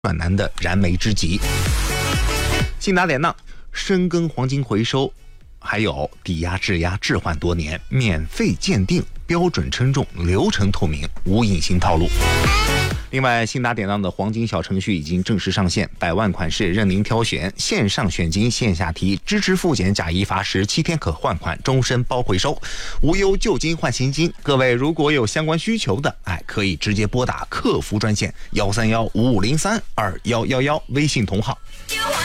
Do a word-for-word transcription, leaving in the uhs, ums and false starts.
暖男的燃眉之急。信达典当深耕黄金回收，还有抵押质押置换多年，免费鉴定，标准称重，流程透明，无隐形套路。另外，信达典当的黄金小程序已经正式上线，百万款式任您挑选，线上选金，线下提，支持复检假一罚十，七天可换款，终身包回收，无忧旧金换新金。各位如果有相关需求的，哎，可以直接拨打客服专线幺三幺五五零三二幺幺幺，微信同号。